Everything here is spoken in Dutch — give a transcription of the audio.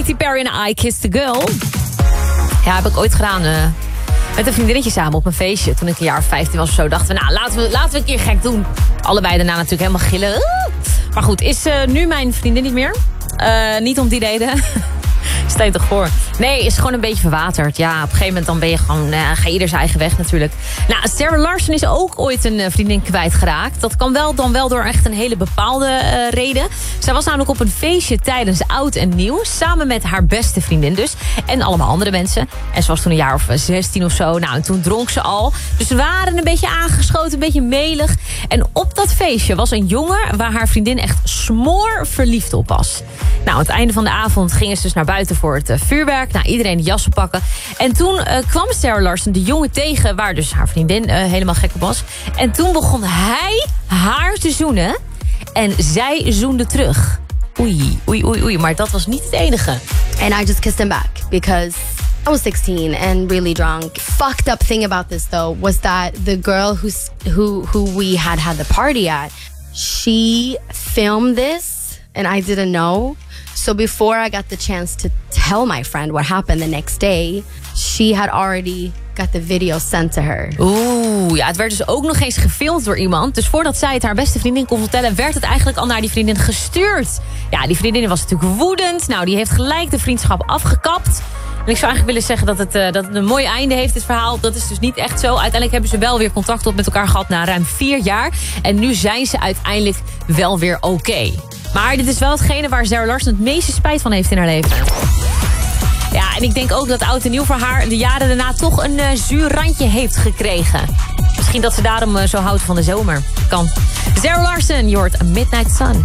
Katy Perry en I Kissed the Girl. Ja, heb ik ooit gedaan met een vriendinnetje samen op een feestje. Toen ik een jaar of 15 was of zo, dachten we, nou, laten we een keer gek doen. Allebei daarna natuurlijk helemaal gillen. Maar goed, is nu mijn vriendin niet meer. Niet om die reden. Stel je toch voor. Nee, is gewoon een beetje verwaterd. Ja, op een gegeven moment dan ben je gewoon... ga ieder zijn eigen weg natuurlijk. Nou, Sarah Larsen is ook ooit een vriendin kwijtgeraakt. Dat kan dan wel door echt een hele bepaalde reden. Zij was namelijk op een feestje tijdens Oud en Nieuw. Samen met haar beste vriendin dus. En allemaal andere mensen. En ze was toen een jaar of 16 of zo. Nou, en toen dronk ze al. Dus ze waren een beetje aangeschoten, een beetje melig. En op dat feestje was een jongen waar haar vriendin echt smoor verliefd op was. Nou, aan het einde van de avond gingen ze dus naar buiten voor het vuurwerk. Nou, iedereen de jassen pakken. En toen kwam Sarah Larsen de jongen tegen waar dus haar vriendin helemaal gek op was. En toen begon hij haar te zoenen. En zij zoende terug. Oei. Maar dat was niet het enige. And I just kissed him back because I was 16 and really drunk. Fucked up thing about this though was that the girl who we had the party at, she filmed this and I didn't know. So before I got the chance to tell my friend what happened the next day, she had already got the video sent to her. Ja, het werd dus ook nog eens gefilmd door iemand. Dus voordat zij het haar beste vriendin kon vertellen, werd het eigenlijk al naar die vriendin gestuurd. Ja, die vriendin was natuurlijk woedend. Nou, die heeft gelijk de vriendschap afgekapt. En ik zou eigenlijk willen zeggen dat het een mooi einde heeft, dit verhaal. Dat is dus niet echt zo. Uiteindelijk hebben ze wel weer contact op met elkaar gehad na ruim 4 jaar. En nu zijn ze uiteindelijk wel weer oké. Maar dit is wel hetgene waar Sarah Larsen het meeste spijt van heeft in haar leven. Ja, en ik denk ook dat Oud en Nieuw voor haar de jaren daarna toch een zuur randje heeft gekregen. Misschien dat ze daarom zo houdt van de zomer. Kan. Sarah Larsen, je hoort Midnight Sun.